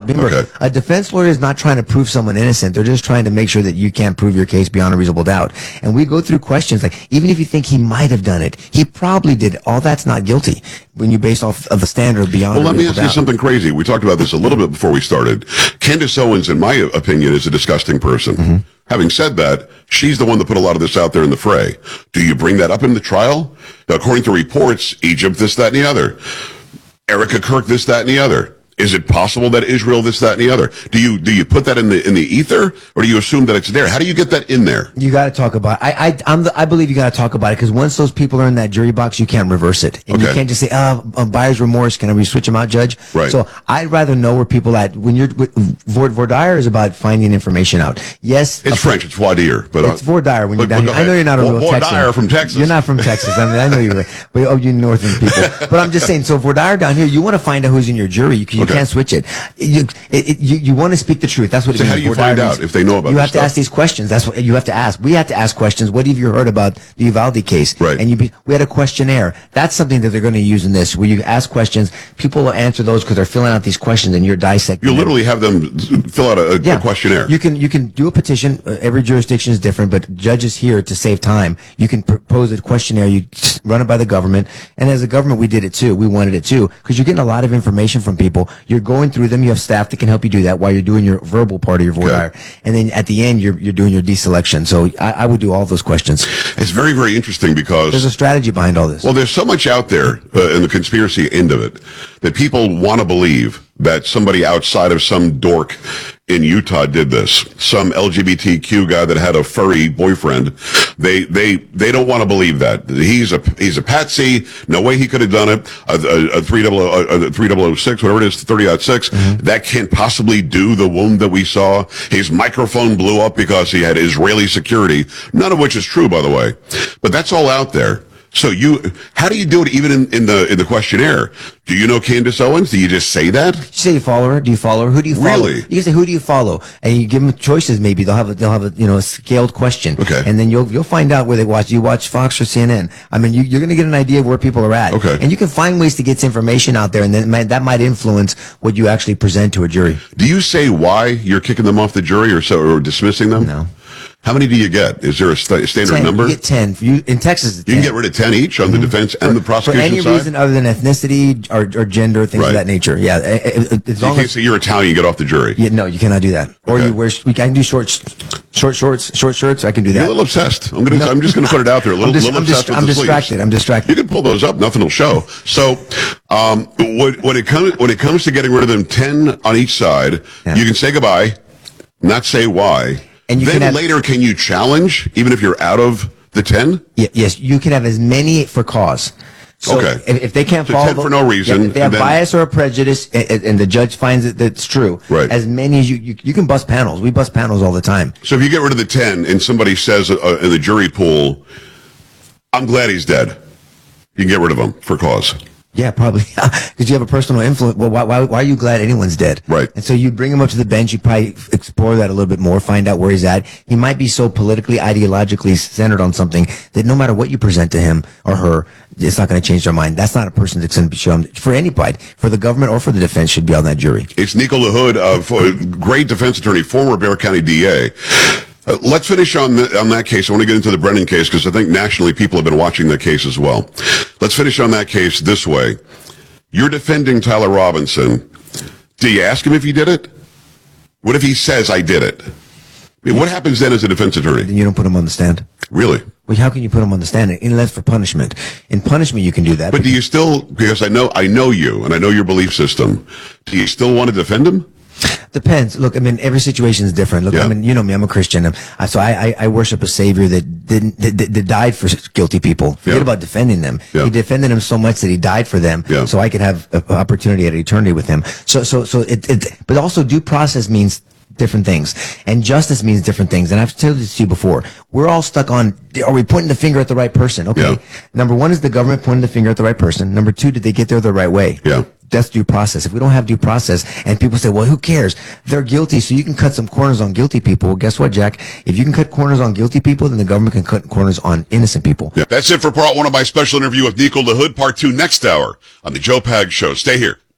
Remember, Okay. a defense lawyer is not trying to prove someone innocent. They're just trying to make sure that you can't prove your case beyond a reasonable doubt. And we go through questions like, even if you think he might have done it, he probably did. All that's not guilty when you base off of the standard beyond Well, a let me reasonable ask you doubt. something crazy. We talked about this a little bit before we started. Candace Owens, in my opinion, is a disgusting person. Mm-hmm. Having said that, she's the one that put a lot of this out there in the fray. Do you bring that up in the trial? Now, according to reports, Egypt, this, that, and the other. Erica Kirk, this, that, and the other. Is it possible that Israel, this, that, and the other? Do you put that in the ether, or do you assume that it's there? How do you get that in there? You got to talk about it. I believe you got to talk about it, because once those people are in that jury box, you can't reverse it. And you Okay. can't just say, buyer's remorse. Can we switch them out, Judge? Right. So I'd rather know where people at. When you're voir dire is about finding information out. Yes. It's French. It's voir dire. But, It's voir dire when you're down here. go I know ahead. you're not a real Voir Texan. dire from Texas. You're not from Texas. I mean, I know you're, but you northern people. But I'm just saying, so voir dire down here, you want to find out who's in your jury. You Okay. can't switch it. You want to speak the truth. That's what it So means. how do you Voir dire find out means if they know about You this have to stuff? ask these questions. That's what you have to ask. We have to ask questions. What have you heard about the Uvalde case? Right. And we had a questionnaire. That's something that they're going to use in this, where you ask questions. People will answer those because they're filling out these questions, and you're dissecting. you them. literally have them fill out a questionnaire. You can do a petition. Every jurisdiction is different, but judges here to save time. You can propose a questionnaire. You run it by the government, and as a government, we did it too. We wanted it too, because you're getting a lot of information from people. You're going through them. You have staff that can help you do that while you're doing your verbal part of your voir dire, and then at the end, you're doing your deselection. So I would do all those questions. It's very, very interesting because There's a strategy behind all this. well, there's so much out there in the conspiracy end of it that people want to believe that somebody outside of some dork in Utah did this. Some LGBTQ guy that had a furry boyfriend. They don't want to believe that. He's a patsy. No way he could have done it. A 3006, whatever it is, 30.6. That can't possibly do the wound that we saw. His microphone blew up because he had Israeli security. None of which is true, by the way. But that's all out there. So how do you do it even in the questionnaire? Do you know Candace Owens? Do you just say that? You say you follow her. Do you follow her? Who do you follow? Really? You can say, who do you follow? And you give them choices. Maybe they'll have a scaled question. Okay. And then you'll find out where they watch. You watch Fox or CNN. I mean, you're going to get an idea of where people are at. Okay. And you can find ways to get information out there, and then that might influence what you actually present to a jury. Do you say why you're kicking them off the jury or dismissing them? No. How many do you get? Is there a standard 10. number? You get 10. In Texas, it's You can 10. get rid of 10 each on the defense and the For prosecution any side? reason other than ethnicity or gender, things Right. of that nature. Yeah. As You long can't as say you're Italian, you get off the jury. yeah, no, you cannot do that. Or Okay. you wear. I can do short shorts. I can do You're a that. little obsessed. I'm just going to put it out there. A little, little obsessed with I'm the distracted. sleeves. I'm distracted. You can pull those up. Nothing will show. So, when it comes to getting rid of them 10 on each side, Yeah. you can say goodbye, not say why. And you then can have- later, can you challenge even if you're out of the 10? Yes, you can have as many for cause. So Okay. if they can't So follow 10 for no reason, if they have and then- bias or a prejudice, and the judge finds that it's true, Right. as many as you can bust panels. We bust panels all the time. So if you get rid of the 10 and somebody says in the jury pool, I'm glad he's dead, you can get rid of him for cause. Yeah, probably because you have a personal influence. Well, why are you glad anyone's dead? Right. And so you bring him up to the bench. You probably explore that a little bit more, find out where he's at. He might be so politically, ideologically centered on something that no matter what you present to him or her, it's not going to change their mind. That's not a person that's going to be shown for anybody, for the government or for the defense, should be on that jury. It's Nico LaHood, great defense attorney, former Bexar County DA. Let's finish on that case. I want to get into the Brennan case because I think nationally people have been watching that case as well. Let's finish on that case this way. You're defending Tyler Robinson. Do you ask him if he did it? What if he says, I did it? I mean, what happens then as a defense attorney? Then you don't put him on the stand. Really? Well, how can you put him on the stand unless for punishment? In punishment, you can do that. But do you still, because I know you and I know your belief system, do you still want to defend him? Depends. Look, I mean, every situation is different. Look, Yeah. I mean, you know me, I'm a Christian. So I worship a savior that died for guilty people. Forget Yeah. about defending them. Yeah. He defended them so much that he died for them. Yeah. So I could have an opportunity at eternity with him. But also due process means different things, and justice means different things. And I've told this to you before. We're all stuck on, are we pointing the finger at the right person? Okay. Yeah. Number one, is the government pointing the finger at the right person? Number two, did they get there the right way? Yeah. That's due process. If we don't have due process and people say, well, who cares? They're guilty, so you can cut some corners on guilty people. Well, guess what, Jack? If you can cut corners on guilty people, then the government can cut corners on innocent people. Yeah. That's it for part one of my special interview with Nico LaHood. Part two next hour on the Joe Pag Show. Stay here.